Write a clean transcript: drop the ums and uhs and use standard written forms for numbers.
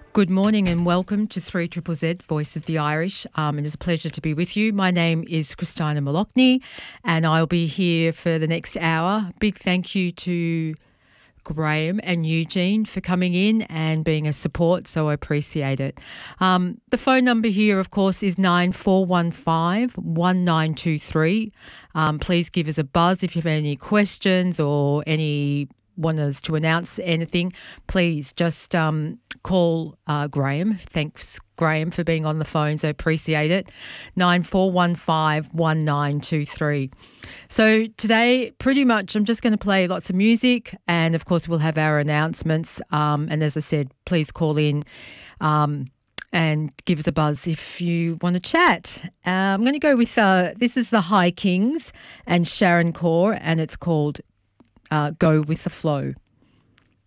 Good morning and welcome to 3ZZZ, Voice of the Irish. It is a pleasure to be with you. My name is Christina Mallochny and I'll be here for the next hour. Big thank you to Graham and Eugene for coming in and being a support, so I appreciate it. The phone number here, of course, is 9415-1923. Please give us a buzz if you have any questions or want us to announce anything. Please just call Graham. Thanks, Graham, for being on the phone, so appreciate it. 9415-1923. So today, pretty much, I'm just going to play lots of music and, of course, we'll have our announcements. And as I said, please call in and give us a buzz if you want to chat. I'm going to go with, this is the High Kings and Sharon Core, and it's called Go With The Flow.